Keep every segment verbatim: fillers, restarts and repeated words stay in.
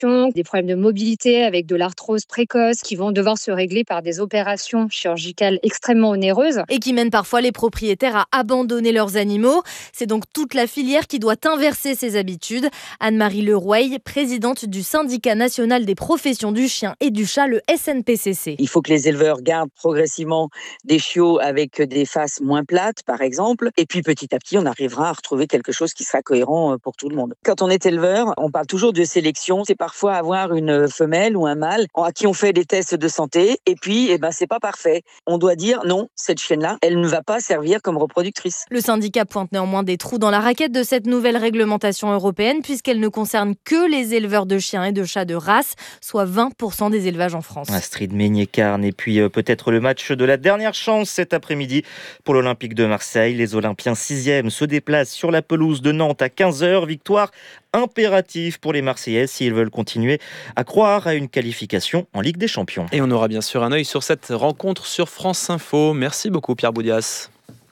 tensions, des problèmes de mobilité avec de l'arthrose précoce qui vont devoir se régler par des opérations chirurgicales extrêmement onéreuses. Et qui mènent parfois les propriétaires à abandonner leurs animaux. C'est donc toute la filière qui doit inverser ses habitudes. Anne-Marie Leroueil, présidente du syndicat national des professions du chien et du chat, le S N P C C. Il faut que les éleveurs gardent progressivement des chiots avec des faces moins plates, par exemple. Et puis petit à petit, on arrivera à retrouver quelque chose qui sera cohérent pour tout le monde. Quand on est éleveur, on parle toujours de sélection. C'est parfois avoir une femelle ou un mâle à qui on fait des tests de santé. Et puis, eh ben, c'est pas parfait. On doit dire non, cette chienne-là, elle ne va pas servir comme reproductrice. Le syndicat pointe néanmoins des trous dans la raquette de cette nouvelle réglementation européenne puisqu'elle ne concerne que les éleveurs de chiens et de chats de race, soit vingt pour cent des élevages en France. Astrid Meignet-Carne et puis euh, peut-être le match de la dernière chance cet après-midi pour l'Olympique de Marseille. Les Olympiens sixième se déplacent sur la pelouse de Nantes à quinze heures. Victoire impérative pour les Marseillais s'ils veulent continuer à croire à une qualification en Ligue des Champions. Et on aura bien sûr un œil sur cette rencontre sur France Info. Merci beaucoup Pierre Boudias.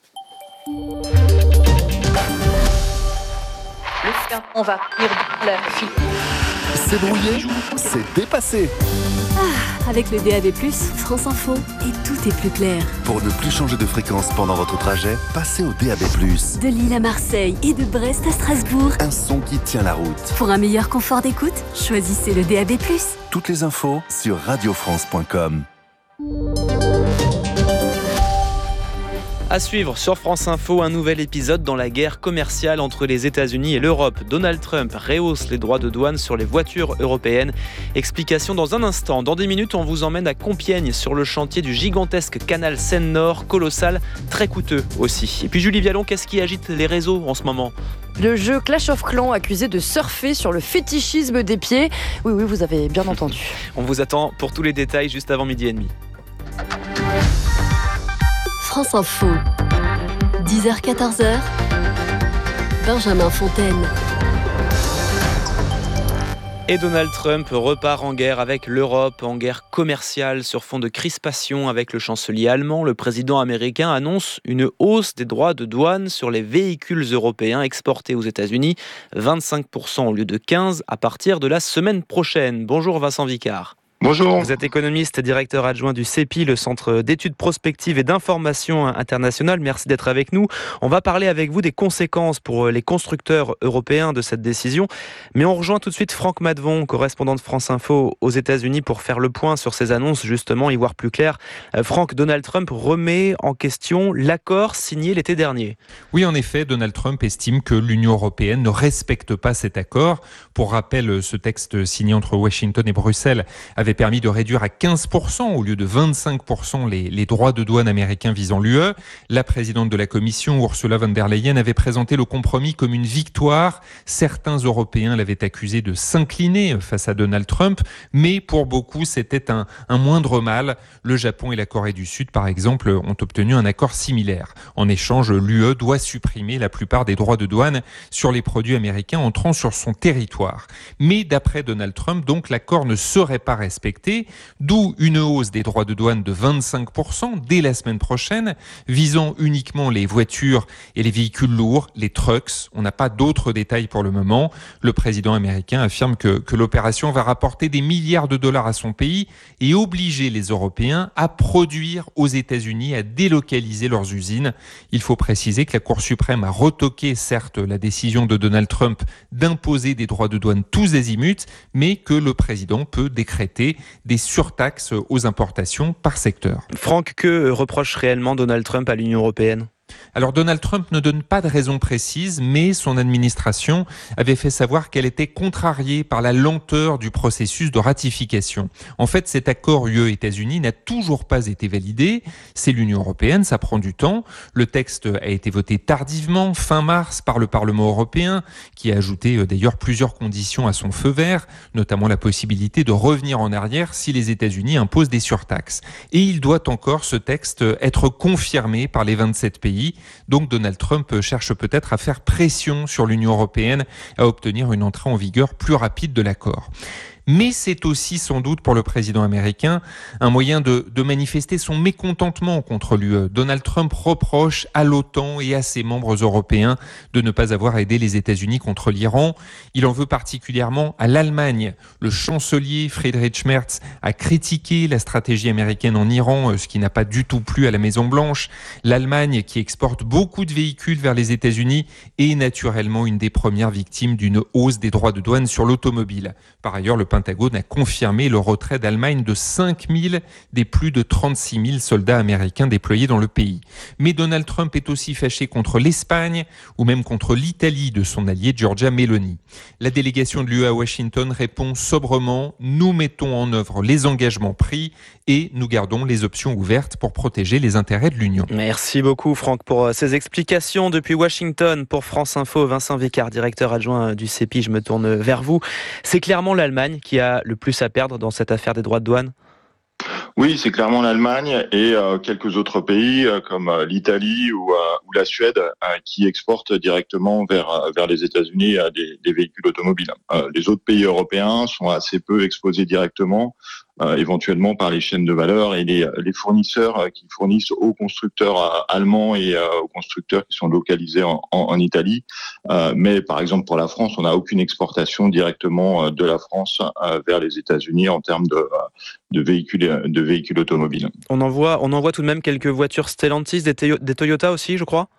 On va la fille. C'est brouillé, c'est dépassé. Ah, avec le D A B plus, France Info, et tout est plus clair. Pour ne plus changer de fréquence pendant votre trajet, passez au D A B plus. De Lille à Marseille et de Brest à Strasbourg. Un son qui tient la route. Pour un meilleur confort d'écoute, choisissez le D A B plus. Toutes les infos sur radio france point com. À suivre sur France Info, un nouvel épisode dans la guerre commerciale entre les États-Unis et l'Europe. Donald Trump rehausse les droits de douane sur les voitures européennes. Explication dans un instant. Dans dix minutes, on vous emmène à Compiègne sur le chantier du gigantesque canal Seine-Nord, colossal, très coûteux aussi. Et puis Julie Vialon, qu'est-ce qui agite les réseaux en ce moment ? Le jeu Clash of Clans accusé de surfer sur le fétichisme des pieds. Oui, oui, vous avez bien entendu. On vous attend pour tous les détails juste avant midi et demi. France Info, dix heures quatorze heures, Benjamin Fontaine. Et Donald Trump repart en guerre avec l'Europe, en guerre commerciale sur fond de crispation avec le chancelier allemand. Le président américain annonce une hausse des droits de douane sur les véhicules européens exportés aux États-Unis, vingt-cinq pour cent au lieu de quinze à partir de la semaine prochaine. Bonjour Vincent Vicard. Bonjour. Vous êtes économiste, directeur adjoint du C E P I, le Centre d'études prospectives et d'information internationale. Merci d'être avec nous. On va parler avec vous des conséquences pour les constructeurs européens de cette décision. Mais on rejoint tout de suite Franck Madvon, correspondant de France Info aux États-Unis, pour faire le point sur ces annonces, justement, y voir plus clair. Euh, Franck, Donald Trump remet en question l'accord signé l'été dernier. Oui, en effet, Donald Trump estime que l'Union européenne ne respecte pas cet accord. Pour rappel, ce texte signé entre Washington et Bruxelles avait permis de réduire à quinze pour cent au lieu de vingt-cinq pour cent les, les droits de douane américains visant l'U E. La présidente de la Commission, Ursula von der Leyen, avait présenté le compromis comme une victoire. Certains Européens l'avaient accusé de s'incliner face à Donald Trump, mais pour beaucoup, c'était un, un moindre mal. Le Japon et la Corée du Sud, par exemple, ont obtenu un accord similaire. En échange, l'U E doit supprimer la plupart des droits de douane sur les produits américains entrant sur son territoire. Mais d'après Donald Trump, donc, l'accord ne serait pas respecté. Respecté, d'où une hausse des droits de douane de vingt-cinq pour cent dès la semaine prochaine, visant uniquement les voitures et les véhicules lourds, les trucks. On n'a pas d'autres détails pour le moment. Le président américain affirme que, que l'opération va rapporter des milliards de dollars à son pays et obliger les Européens à produire aux États-Unis, à délocaliser leurs usines. Il faut préciser que la Cour suprême a retoqué, certes, la décision de Donald Trump d'imposer des droits de douane tous azimuts, mais que le président peut décréter des surtaxes aux importations par secteur. Franck, que reproche réellement Donald Trump à l'Union européenne ? Alors Donald Trump ne donne pas de raison précise, mais son administration avait fait savoir qu'elle était contrariée par la lenteur du processus de ratification. En fait, cet accord U E-États-Unis n'a toujours pas été validé. C'est l'Union européenne, ça prend du temps. Le texte a été voté tardivement, fin mars, par le Parlement européen, qui a ajouté d'ailleurs plusieurs conditions à son feu vert, notamment la possibilité de revenir en arrière si les États-Unis imposent des surtaxes. Et il doit encore, ce texte, être confirmé par les vingt-sept pays. Donc Donald Trump cherche peut-être à faire pression sur l'Union européenne à obtenir une entrée en vigueur plus rapide de l'accord. mais c'est aussi sans doute pour le président américain un moyen de, de manifester son mécontentement contre l'U E. Donald Trump reproche à l'OTAN et à ses membres européens de ne pas avoir aidé les États-Unis contre l'Iran. Il en veut particulièrement à l'Allemagne. Le chancelier Friedrich Merz a critiqué la stratégie américaine en Iran, ce qui n'a pas du tout plu à la Maison-Blanche. L'Allemagne, qui exporte beaucoup de véhicules vers les États-Unis, est naturellement une des premières victimes d'une hausse des droits de douane sur l'automobile. Par ailleurs, le Pentagone a confirmé le retrait d'Allemagne de cinq mille des plus de trente-six mille soldats américains déployés dans le pays. Mais Donald Trump est aussi fâché contre l'Espagne ou même contre l'Italie de son allié Giorgia Meloni. La délégation de l'U E à Washington répond sobrement « Nous mettons en œuvre les engagements pris et nous gardons les options ouvertes pour protéger les intérêts de l'Union. » Merci beaucoup Franck pour ces explications depuis Washington. Pour France Info, Vincent Vicard, directeur adjoint du C E P I, je me tourne vers vous. C'est clairement l'Allemagne qui a le plus à perdre dans cette affaire des droits de douane ? Oui, c'est clairement l'Allemagne et euh, quelques autres pays euh, comme euh, l'Italie ou, euh, ou la Suède euh, qui exportent directement vers euh, vers les États-Unis euh, des, des véhicules automobiles. Euh, les autres pays européens sont assez peu exposés directement, euh, éventuellement par les chaînes de valeur et les, les fournisseurs euh, qui fournissent aux constructeurs euh, allemands et euh, aux constructeurs qui sont localisés en, en, en Italie. Euh, mais par exemple pour la France, on n'a aucune exportation directement euh, de la France euh, vers les États-Unis en termes de, euh, de véhicules de véhicules automobiles. On en voit, on en voit tout de même quelques voitures Stellantis, des, Toyo- des Toyota aussi, je crois.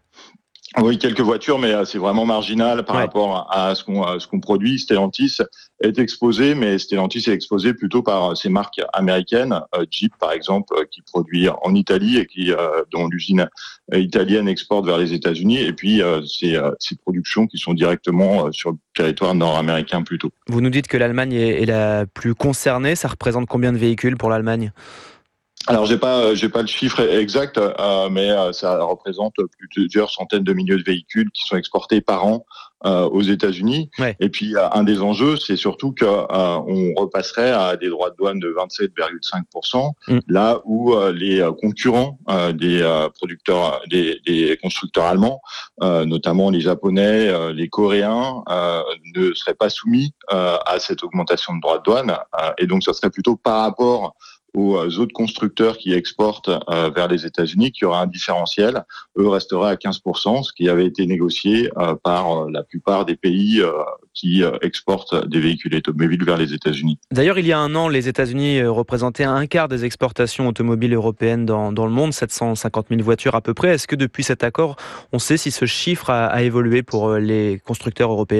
Oui, quelques voitures, mais c'est vraiment marginal par ouais. rapport à ce qu'on, à ce qu'on produit. Stellantis est exposé, mais Stellantis est exposé plutôt par ces marques américaines, Jeep par exemple, qui produit en Italie et qui, dont l'usine italienne exporte vers les États-Unis, et puis ces, ces productions qui sont directement sur le territoire nord-américain plutôt. Vous nous dites que l'Allemagne est, est la plus concernée. Ça représente combien de véhicules pour l'Allemagne ? Alors j'ai pas j'ai pas le chiffre exact, euh, mais euh, ça représente plusieurs centaines de milliers de véhicules qui sont exportés par an euh, aux États-Unis. Ouais. Et puis euh, un des enjeux, c'est surtout que euh, on repasserait à des droits de douane de vingt-sept virgule cinq pour cent, mmh. là où euh, les concurrents euh, des euh, producteurs, des, des constructeurs allemands, euh, notamment les Japonais, euh, les Coréens, euh, ne seraient pas soumis euh, à cette augmentation de droits de douane. Euh, et donc, ça serait plutôt par rapport aux autres constructeurs qui exportent euh, vers les États-Unis, qui aura un différentiel. Eux resteraient à quinze pour cent, ce qui avait été négocié euh, par euh, la plupart des pays euh, qui euh, exportent des véhicules automobiles vers les États-Unis. D'ailleurs, il y a un an, les États-Unis représentaient un quart des exportations automobiles européennes dans, dans le monde, sept cent cinquante mille voitures à peu près. Est-ce que depuis cet accord, on sait si ce chiffre a, a évolué pour les constructeurs européens ?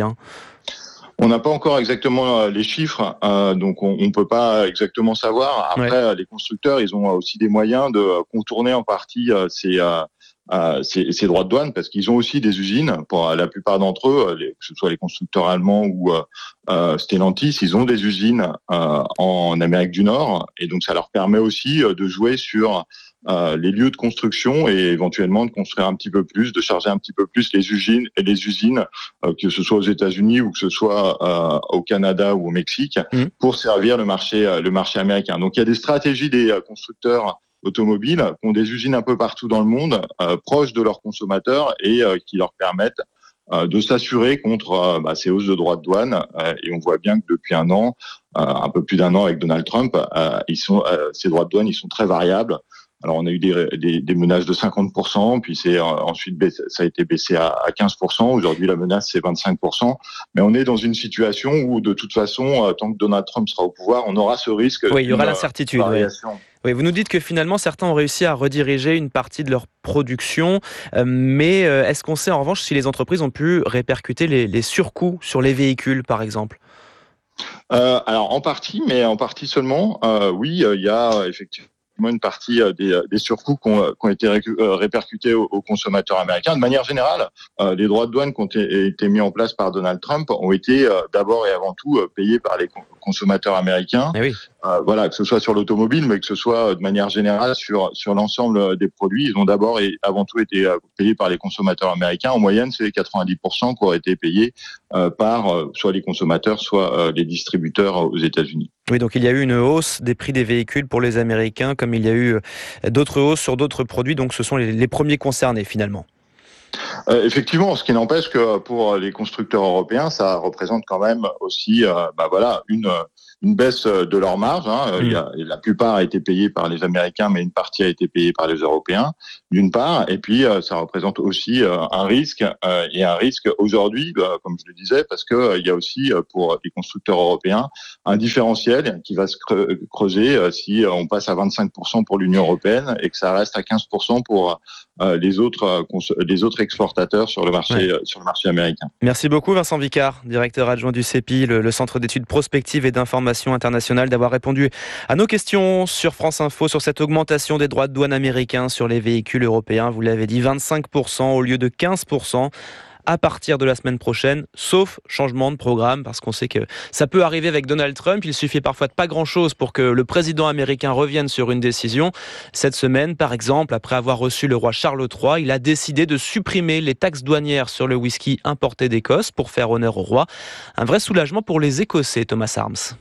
On n'a pas encore exactement les chiffres, euh, donc on ne peut pas exactement savoir. Après, ouais. les constructeurs, ils ont aussi des moyens de contourner en partie euh, ces, euh, ces, ces droits de douane, parce qu'ils ont aussi des usines. Pour la plupart d'entre eux, les, que ce soit les constructeurs allemands ou euh, Stellantis, ils ont des usines euh, en Amérique du Nord, et donc ça leur permet aussi de jouer sur Euh, les lieux de construction et éventuellement de construire un petit peu plus, de charger un petit peu plus les usines et les usines, euh, que ce soit aux États-Unis ou que ce soit euh, au Canada ou au Mexique, mmh. pour servir le marché, le marché américain. Donc il y a des stratégies des constructeurs automobiles qui ont des usines un peu partout dans le monde, euh, proches de leurs consommateurs et euh, qui leur permettent euh, de s'assurer contre euh, bah, ces hausses de droits de douane. Euh, et on voit bien que depuis un an, euh, un peu plus d'un an avec Donald Trump, euh, ils sont, euh, ces droits de douane, ils sont très variables. Alors, on a eu des, des, des menaces de cinquante pour cent, puis c'est ensuite baissé, ça a été baissé à, à quinze pour cent. Aujourd'hui, la menace, c'est vingt-cinq pour cent. Mais on est dans une situation où, de toute façon, tant que Donald Trump sera au pouvoir, on aura ce risque. Oui, il y aura l'incertitude. Oui. Oui, vous nous dites que finalement, certains ont réussi à rediriger une partie de leur production. Euh, mais euh, est-ce qu'on sait, en revanche, si les entreprises ont pu répercuter les, les surcoûts sur les véhicules, par exemple ? euh, Alors, en partie, mais en partie seulement. Euh, oui, il euh, y a effectivement une partie des, des surcoûts qui ont, qui ont été répercutés aux, aux consommateurs américains. De manière générale, euh, les droits de douane qui ont été, été mis en place par Donald Trump ont été euh, d'abord et avant tout euh, payés par les consommateurs américains. Eh oui. Euh, voilà, que ce soit sur l'automobile, mais que ce soit de manière générale sur sur l'ensemble des produits, ils ont d'abord et avant tout été payés par les consommateurs américains. En moyenne, c'est quatre-vingt-dix pour cent qui auraient été payés euh, par euh, soit les consommateurs, soit euh, les distributeurs aux États-Unis. Oui, donc il y a eu une hausse des prix des véhicules pour les Américains, comme il y a eu d'autres hausses sur d'autres produits. Donc ce sont les, les premiers concernés finalement. Euh, effectivement, ce qui n'empêche que pour les constructeurs européens, ça représente quand même aussi, euh, bah voilà, une une baisse de leur marge. Hein. Mmh. Il y a, la plupart a été payée par les Américains, mais une partie a été payée par les Européens, d'une part. Et puis, euh, ça représente aussi euh, un risque, euh, et un risque aujourd'hui, euh, comme je le disais, parce que euh, il y a aussi euh, pour les constructeurs européens un différentiel qui va se creuser euh, si euh, on passe à vingt-cinq pour cent pour l'Union européenne et que ça reste à quinze pour cent pour euh, les autres euh, cons- les autres exportateurs sur le marché ouais. euh, sur le marché américain. Merci beaucoup Vincent Vicard, directeur adjoint du C E P I, le, le Centre d'études prospectives et d'information internationale, d'avoir répondu à nos questions sur France Info sur cette augmentation des droits de douane américains sur les véhicules européens. Vous l'avez dit, vingt-cinq pour cent au lieu de quinze pour cent à partir de la semaine prochaine, sauf changement de programme, parce qu'on sait que ça peut arriver avec Donald Trump. Il suffit parfois de pas grand-chose pour que le président américain revienne sur une décision. Cette semaine, par exemple, après avoir reçu le roi Charles trois, il a décidé de supprimer les taxes douanières sur le whisky importé d'Écosse pour faire honneur au roi. Un vrai soulagement pour les Écossais, Thomas Arms.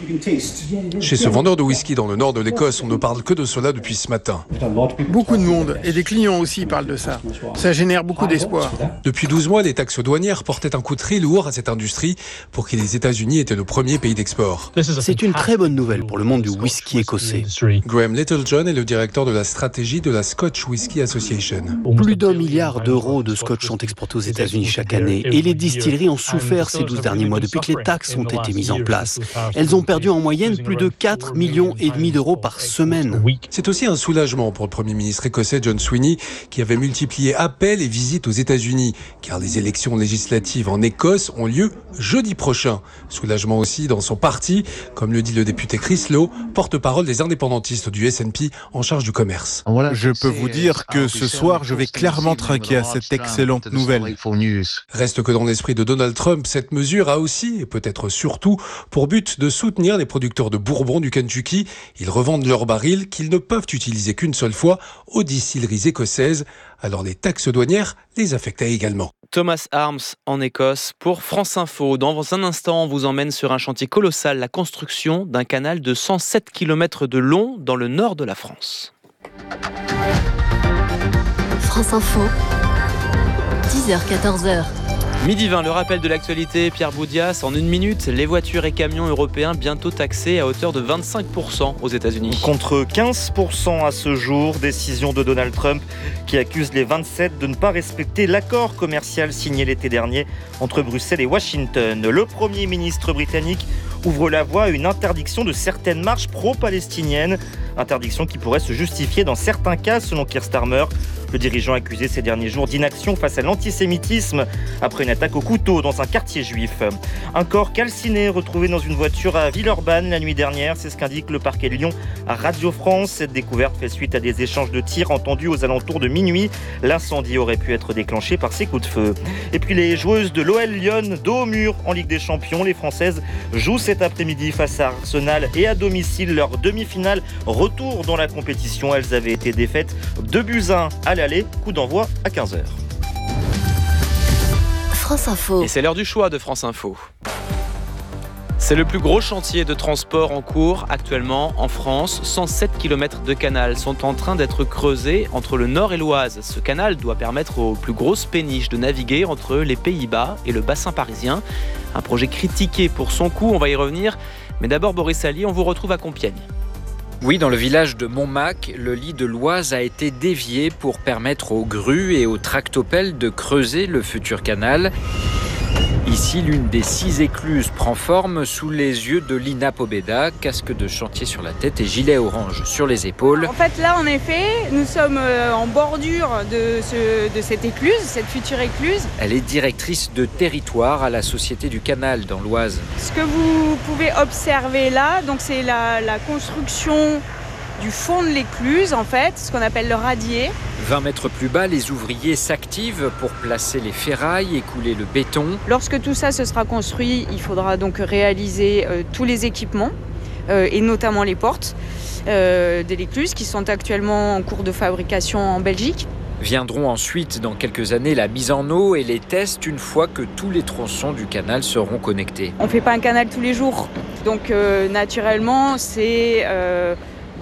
Chez ce vendeur de whisky dans le nord de l'Écosse, on ne parle que de cela depuis ce matin. Beaucoup de monde, et des clients aussi parlent de ça. Ça génère beaucoup d'espoir. Depuis douze mois, les taxes douanières portaient un coup très lourd à cette industrie pour qui les États-Unis étaient le premier pays d'export. C'est une très bonne nouvelle pour le monde du whisky écossais. Graham Littlejohn est le directeur de la stratégie de la Scotch Whisky Association. Plus d'un milliard d'euros de scotch sont exportés aux États-Unis chaque année, et les distilleries ont souffert ces douze derniers mois depuis que les taxes ont été mises en place. Elles ont perdu en moyenne plus de quatre millions et demi d'euros par semaine. C'est aussi un soulagement pour le Premier ministre écossais John Sweeney, qui avait multiplié appels et visites aux États-Unis, car les élections législatives en Écosse ont lieu jeudi prochain. Soulagement aussi dans son parti, comme le dit le député Chris Lowe, porte-parole des indépendantistes du S N P en charge du commerce. Je peux vous dire que ce soir, je vais clairement trinquer à cette excellente nouvelle. Reste que dans l'esprit de Donald Trump, cette mesure a aussi, et peut-être surtout, pour but de soutenir les producteurs de bourbon du Kentucky. Ils revendent leurs barils qu'ils ne peuvent utiliser qu'une seule fois aux distilleries écossaises. Alors les taxes douanières les affectaient également. Thomas Arms en Écosse pour France Info. Dans un instant, on vous emmène sur un chantier colossal, la construction d'un canal de cent sept kilomètres de long dans le nord de la France. France Info, dix heures quatorze heures. Midi vingt, le rappel de l'actualité, Pierre Boudias. En une minute, les voitures et camions européens bientôt taxés à hauteur de vingt-cinq pour cent aux États-Unis. Contre quinze pour cent à ce jour, décision de Donald Trump qui accuse les vingt-sept de ne pas respecter l'accord commercial signé l'été dernier entre Bruxelles et Washington. Le Premier ministre britannique ouvre la voie à une interdiction de certaines marches pro-palestiniennes. Interdiction qui pourrait se justifier dans certains cas, selon Keir Starmer. Le dirigeant accusé ces derniers jours d'inaction face à l'antisémitisme après une attaque au couteau dans un quartier juif. Un corps calciné retrouvé dans une voiture à Villeurbanne la nuit dernière, c'est ce qu'indique le parquet de Lyon à Radio France. Cette découverte fait suite à des échanges de tirs entendus aux alentours de minuit. L'incendie aurait pu être déclenché par ces coups de feu. Et puis les joueuses de l'O L Lyon, dos au mur en Ligue des Champions. Les Françaises jouent cet après-midi face à Arsenal et à domicile leur demi-finale. Retour dans la compétition, elles avaient été défaites deux buts à un à l'aller, coup d'envoi à quinze heures. France Info. Et c'est l'heure du choix de France Info. C'est le plus gros chantier de transport en cours actuellement en France. cent sept kilomètres de canal sont en train d'être creusés entre le Nord et l'Oise. Ce canal doit permettre aux plus grosses péniches de naviguer entre les Pays-Bas et le bassin parisien. Un projet critiqué pour son coût, on va y revenir. Mais d'abord, Boris Allier, on vous retrouve à Compiègne. Oui, dans le village de Montmac, le lit de l'Oise a été dévié pour permettre aux grues et aux tractopelles de creuser le futur canal. Ici, l'une des six écluses prend forme sous les yeux de Lina Pobeda, casque de chantier sur la tête et gilet orange sur les épaules. En fait, là, en effet, nous sommes en bordure de, ce, de cette écluse, cette future écluse. Elle est directrice de territoire à la Société du Canal dans l'Oise. Ce que vous pouvez observer là, donc c'est la, la construction du fond de l'écluse, en fait, ce qu'on appelle le radier. vingt mètres plus bas, les ouvriers s'activent pour placer les ferrailles et couler le béton. Lorsque tout ça se sera construit, il faudra donc réaliser euh, tous les équipements, euh, et notamment les portes euh, de l'écluse, qui sont actuellement en cours de fabrication en Belgique. Viendront ensuite, dans quelques années, la mise en eau et les tests une fois que tous les tronçons du canal seront connectés. On ne fait pas un canal tous les jours, donc euh, naturellement, c'est... Euh,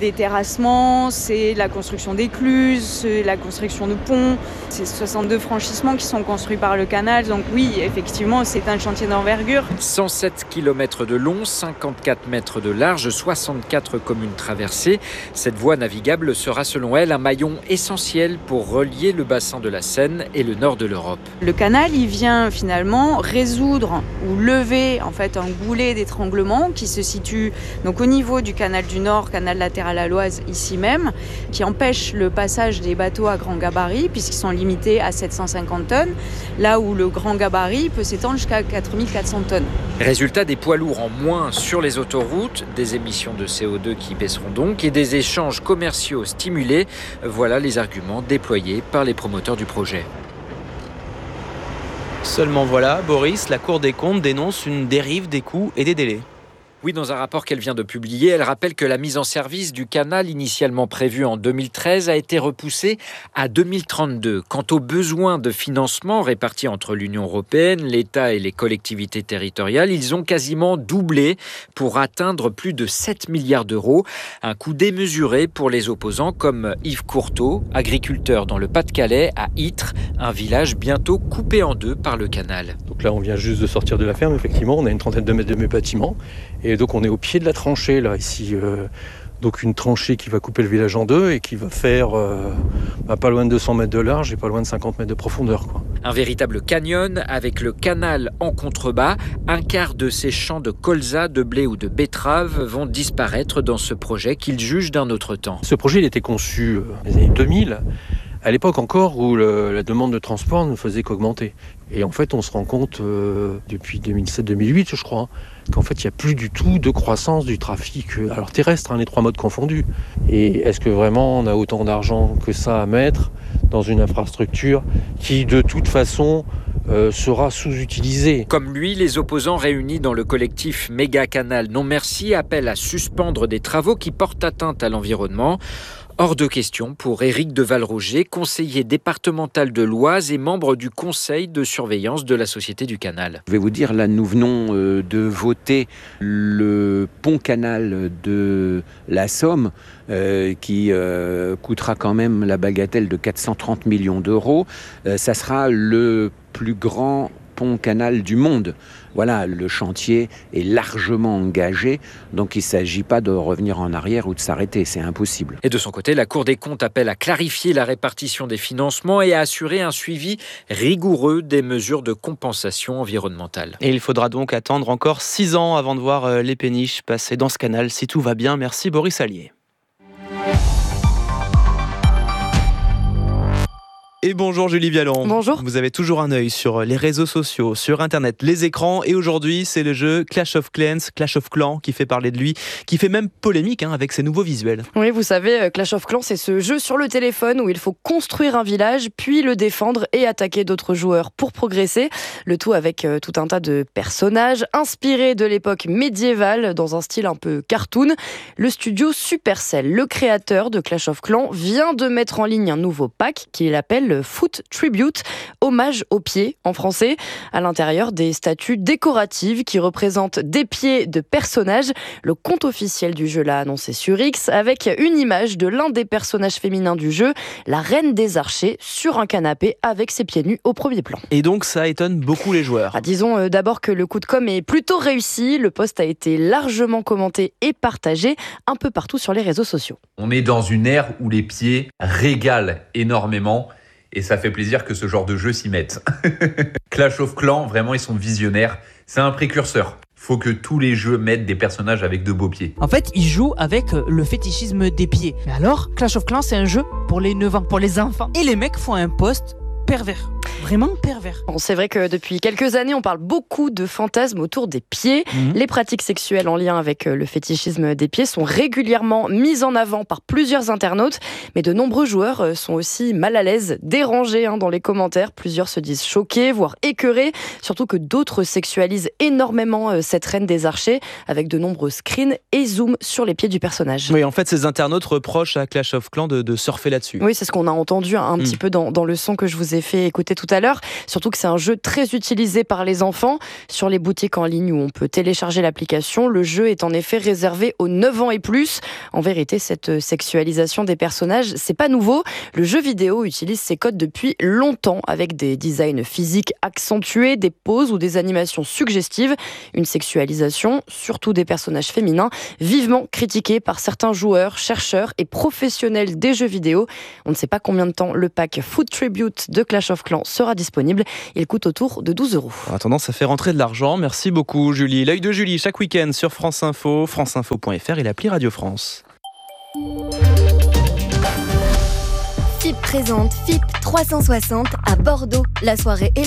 des terrassements, c'est la construction d'écluses, c'est la construction de ponts. C'est soixante-deux franchissements qui sont construits par le canal. Donc oui, effectivement, c'est un chantier d'envergure. cent sept kilomètres de long, cinquante-quatre mètres de large, soixante-quatre communes traversées. Cette voie navigable sera selon elle un maillon essentiel pour relier le bassin de la Seine et le nord de l'Europe. Le canal, il vient finalement résoudre ou lever en fait un goulet d'étranglement qui se situe donc au niveau du canal du Nord, canal latéral à l'Oise, ici même, qui empêche le passage des bateaux à grand gabarit puisqu'ils sont limités à sept cent cinquante tonnes, là où le grand gabarit peut s'étendre jusqu'à quatre mille quatre cents tonnes. Résultat, des poids lourds en moins sur les autoroutes, des émissions de C O deux qui baisseront donc et des échanges commerciaux stimulés. Voilà les arguments déployés par les promoteurs du projet. Seulement voilà, Boris, la Cour des comptes dénonce une dérive des coûts et des délais. Oui, dans un rapport qu'elle vient de publier, elle rappelle que la mise en service du canal initialement prévue en deux mille treize a été repoussée à deux mille trente-deux. Quant aux besoins de financement répartis entre l'Union européenne, l'État et les collectivités territoriales, ils ont quasiment doublé pour atteindre plus de sept milliards d'euros. Un coût démesuré pour les opposants comme Yves Courteau, agriculteur dans le Pas-de-Calais, à Ytre, un village bientôt coupé en deux par le canal. Donc là, on vient juste de sortir de la ferme, effectivement, on a une trentaine de mètres de mes bâtiments. Et donc on est au pied de la tranchée là ici, euh, donc une tranchée qui va couper le village en deux et qui va faire euh, bah, pas loin de deux cents mètres de large et pas loin de cinquante mètres de profondeur, quoi. Un véritable canyon avec le canal en contrebas. Un quart de ces champs de colza, de blé ou de betterave vont disparaître dans ce projet qu'ils jugent d'un autre temps. Ce projet il a été conçu euh, dans les années deux mille. À l'époque encore où le, la demande de transport ne faisait qu'augmenter. Et en fait, on se rend compte euh, depuis deux mille sept deux mille huit, je crois, qu'en fait, il n'y a plus du tout de croissance du trafic alors terrestre, hein, les trois modes confondus. Et est-ce que vraiment on a autant d'argent que ça à mettre dans une infrastructure qui, de toute façon, euh, sera sous-utilisée? Comme lui, les opposants réunis dans le collectif Méga Canal Non Merci appellent à suspendre des travaux qui portent atteinte à l'environnement. Hors de question pour Éric de Valroger, conseiller départemental de l'Oise et membre du conseil de surveillance de la Société du Canal. Je vais vous dire, là, nous venons de voter le pont-canal de la Somme, euh, qui euh, coûtera quand même la bagatelle de quatre cent trente millions d'euros. Euh, ça sera le plus grand pont-canal du monde. Voilà, le chantier est largement engagé, donc il ne s'agit pas de revenir en arrière ou de s'arrêter, c'est impossible. Et de son côté, la Cour des comptes appelle à clarifier la répartition des financements et à assurer un suivi rigoureux des mesures de compensation environnementale. Et il faudra donc attendre encore six ans avant de voir les péniches passer dans ce canal, si tout va bien. Merci Boris Allier. Et bonjour Julie Vialon. Bonjour. Vous avez toujours un œil sur les réseaux sociaux, sur Internet, les écrans. Et aujourd'hui, c'est le jeu Clash of Clans, Clash of Clans qui fait parler de lui, qui fait même polémique hein, avec ses nouveaux visuels. Oui, vous savez, Clash of Clans, c'est ce jeu sur le téléphone où il faut construire un village, puis le défendre et attaquer d'autres joueurs pour progresser. Le tout avec euh, tout un tas de personnages inspirés de l'époque médiévale dans un style un peu cartoon. Le studio Supercell, le créateur de Clash of Clans, vient de mettre en ligne un nouveau pack qu'il appelle Foot Tribute, hommage aux pieds en français. À l'intérieur, des statues décoratives qui représentent des pieds de personnages. Le compte officiel du jeu l'a annoncé sur X avec une image de l'un des personnages féminins du jeu, la reine des archers, sur un canapé avec ses pieds nus au premier plan. Et donc ça étonne beaucoup les joueurs. Ah, disons euh, d'abord que le coup de com' est plutôt réussi. Le post a été largement commenté et partagé un peu partout sur les réseaux sociaux. On est dans une ère où les pieds régalent énormément. Et ça fait plaisir que ce genre de jeu s'y mette. Clash of Clans, vraiment, ils sont visionnaires. C'est un précurseur. Faut que tous les jeux mettent des personnages avec de beaux pieds. En fait, ils jouent avec le fétichisme des pieds. Mais alors, Clash of Clans, c'est un jeu pour les neuf ans, pour les enfants. Et les mecs font un post pervers. Vraiment pervers. Bon, c'est vrai que depuis quelques années, on parle beaucoup de fantasmes autour des pieds. Mmh. Les pratiques sexuelles en lien avec le fétichisme des pieds sont régulièrement mises en avant par plusieurs internautes. Mais de nombreux joueurs sont aussi mal à l'aise, dérangés hein, dans les commentaires. Plusieurs se disent choqués, voire écœurés. Surtout que d'autres sexualisent énormément cette reine des archers avec de nombreux screens et zooms sur les pieds du personnage. Oui, en fait, ces internautes reprochent à Clash of Clans de, de surfer là-dessus. Oui, c'est ce qu'on a entendu un, un mmh. petit peu dans, dans le son que je vous ai fait écouter tout à l'heure. à l'heure. Surtout que c'est un jeu très utilisé par les enfants. Sur les boutiques en ligne où on peut télécharger l'application, le jeu est en effet réservé aux neuf ans et plus. En vérité, cette sexualisation des personnages, c'est pas nouveau. Le jeu vidéo utilise ces codes depuis longtemps avec des designs physiques accentués, des poses ou des animations suggestives. Une sexualisation, surtout des personnages féminins, vivement critiquée par certains joueurs, chercheurs et professionnels des jeux vidéo. On ne sait pas combien de temps le pack Food Tribute de Clash of Clans sera disponible. Il coûte autour de douze euros. En attendant, ça fait rentrer de l'argent. Merci beaucoup, Julie. L'œil de Julie, chaque week-end sur France Info, franceinfo point f r et l'appli Radio France. F I P présente F I P trois cent soixante à Bordeaux. La soirée